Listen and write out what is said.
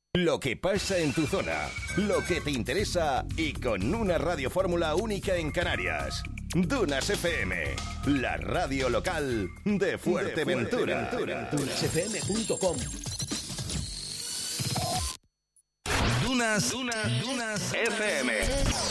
Lo que pasa en tu zona, lo que te interesa y con una radiofórmula única en Canarias. Dunas FM, la radio local de Fuerteventura. Dunasfm.com. Dunas FM.